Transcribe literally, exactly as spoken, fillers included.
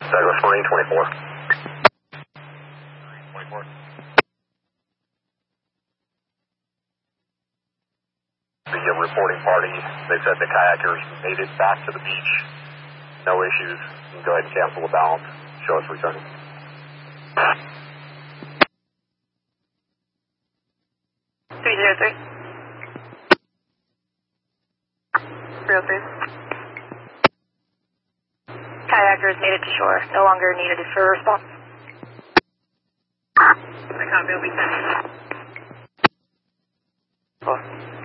Douglas Marine twenty-four. twenty-four. The uh, reporting party, they said the kayakers made it back to the beach. No issues. You can go ahead and cancel the balance. Show us returning. three zero three. three oh three. Kayakers made it to shore. No longer needed for response. I copy. Will be sent. Huh.